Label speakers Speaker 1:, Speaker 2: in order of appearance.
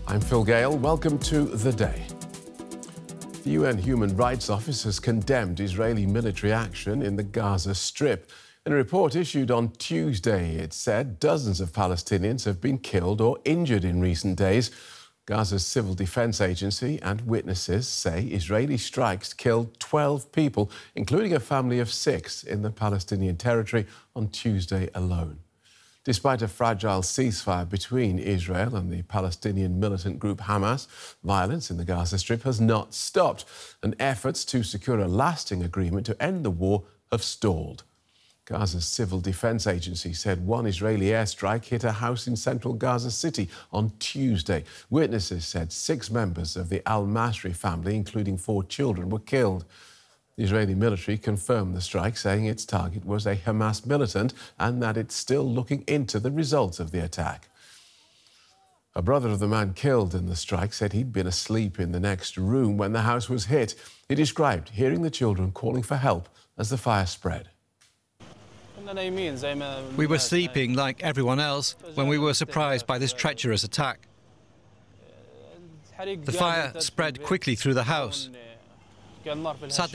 Speaker 1: I'm Phil Gale. Welcome to The Day. The UN Human Rights Office has condemned Israeli military action in the Gaza Strip. In a report issued on Tuesday, it said dozens of Palestinians have been killed or injured in recent days. Gaza's Civil Defense Agency and witnesses say Israeli strikes killed 12 people, including a family of 6 in the Palestinian territory on Tuesday alone. Despite a fragile ceasefire between Israel and the Palestinian militant group Hamas, violence in the Gaza Strip has not stopped, and efforts to secure a lasting agreement to end the war have stalled. Gaza's Civil Defense Agency said one Israeli airstrike hit a house in central Gaza City on Tuesday. Witnesses said 6 members of the al-Masri family, including 4 children, were killed. The Israeli military confirmed the strike, saying its target was a Hamas militant and that it's still looking into the results of the attack. A brother of the man killed in the strike said he'd been asleep in the next room when the house was hit. He described hearing the children calling for help as the fire spread.
Speaker 2: We were sleeping like everyone else when we were surprised by this treacherous attack. The fire spread quickly through the house.